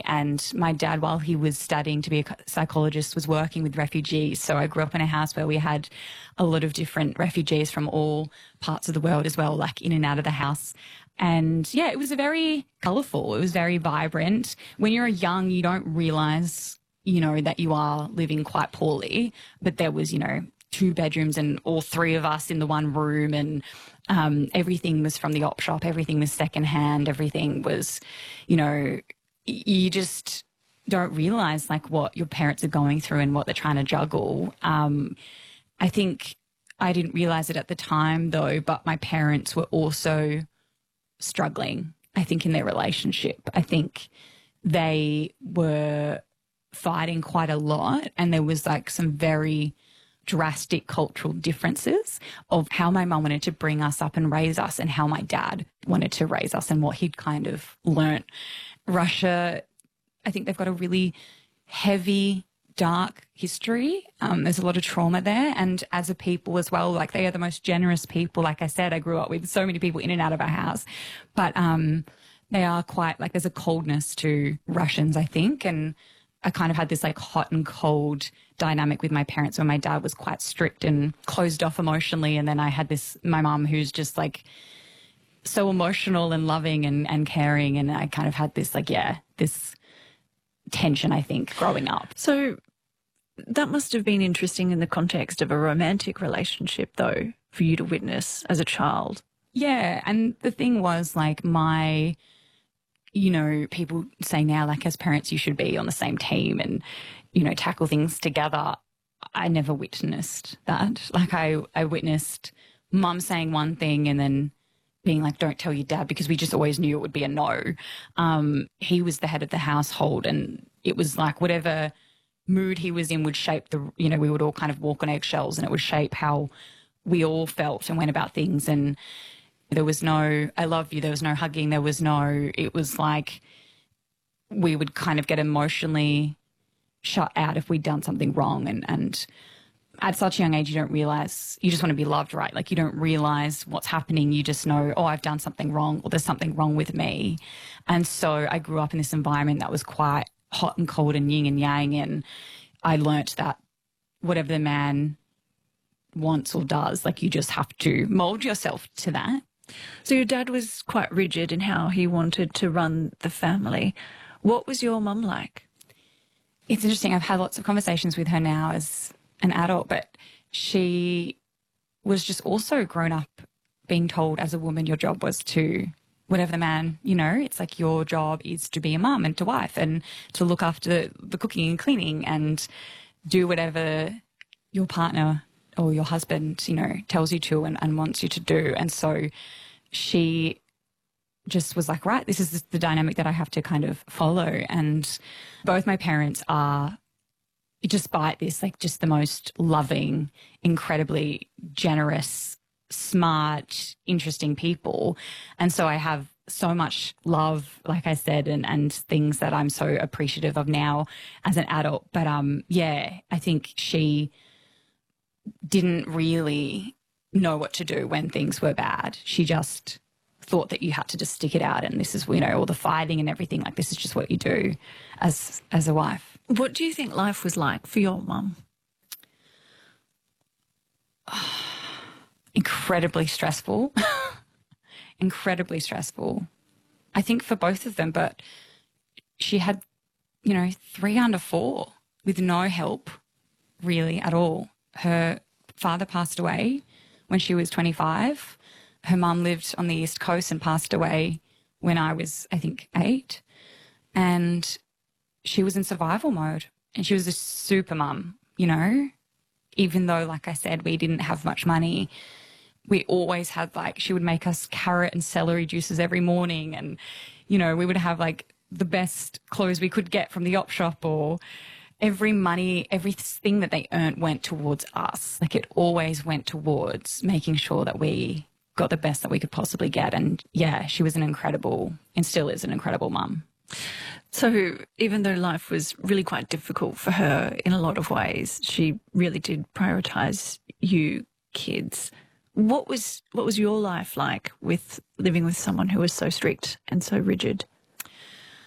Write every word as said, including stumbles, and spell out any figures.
And my dad, while he was studying to be a psychologist, was working with refugees. So I grew up in a house where we had a lot of different refugees from all parts of the world as well, like in and out of the house. And yeah, it was a very colourful. It was very vibrant. When you're young, you don't realise, you know, that you are living quite poorly. But there was, you know, two bedrooms and all three of us in the one room, and um, everything was from the op shop. Everything was secondhand. Everything was, you know, you just don't realise like what your parents are going through and what they're trying to juggle. Um, I think I didn't realise it at the time though, but my parents were also struggling, I think, in their relationship. I think they were fighting quite a lot, and there was like some very drastic cultural differences of how my mum wanted to bring us up and raise us and how my dad wanted to raise us and what he'd kind of learnt. Russia, I think they've got a really heavy, dark history. Um, there's a lot of trauma there. And as a people as well, like they are the most generous people. Like I said, I grew up with so many people in and out of our house. But um, they are quite, like there's a coldness to Russians, I think. And I kind of had this like hot and cold dynamic with my parents where my dad was quite strict and closed off emotionally. And then I had this, my mum, who's just like so emotional and loving and, and caring. And I kind of had this like, yeah, this tension, I think, growing up. So that must have been interesting in the context of a romantic relationship, though, for you to witness as a child. Yeah. And the thing was, like, my, you know, people say now, like, as parents, you should be on the same team and, you know, tackle things together. I never witnessed that. Like, I, I witnessed mum saying one thing and then being like, don't tell your dad, because we just always knew it would be a no. Um, he was the head of the household, and it was like whatever mood he was in would shape the, you know, we would all kind of walk on eggshells, and it would shape how we all felt and went about things. And there was no, I love you, there was no hugging, there was no, it was like we would kind of get emotionally shut out if we'd done something wrong. And, and at such a young age, you don't realise, you just want to be loved, right? Like you don't realise what's happening. You just know, oh, I've done something wrong, or there's something wrong with me. And so I grew up in this environment that was quite hot and cold and yin and yang. And I learnt that whatever the man wants or does, like you just have to mould yourself to that. So your dad was quite rigid in how he wanted to run the family. What was your mum like? It's interesting. I've had lots of conversations with her now as an adult, but she was just also grown up being told as a woman your job was to, whatever the man, you know, it's like your job is to be a mum and to wife and to look after the cooking and cleaning and do whatever your partner or your husband, you know, tells you to and, and wants you to do. And so she just was like, right, this is the dynamic that I have to kind of follow. And both my parents are, despite this, like just the most loving, incredibly generous, smart, interesting people. And so I have so much love, like I said, and, and things that I'm so appreciative of now as an adult. But um, yeah, I think she didn't really know what to do when things were bad. She just thought that you had to just stick it out, and this is, you know, all the fighting and everything, like this is just what you do as as a wife. What do you think life was like for your mum? Incredibly stressful. Incredibly stressful. I think for both of them, but she had, you know, three under four with no help really at all. Her father passed away when she was twenty-five. Her mum lived on the East Coast and passed away when I was, I think, eight. And she was in survival mode, and she was a super mum, you know, even though, like I said, we didn't have much money. We always had, like, she would make us carrot and celery juices every morning, and, you know, we would have like the best clothes we could get from the op shop, or every money, everything that they earned went towards us. Like it always went towards making sure that we got the best that we could possibly get. And yeah, she was an incredible, and still is an incredible mum. So even though life was really quite difficult for her in a lot of ways, she really did prioritise you kids. What was what was your life like with living with someone who was so strict and so rigid?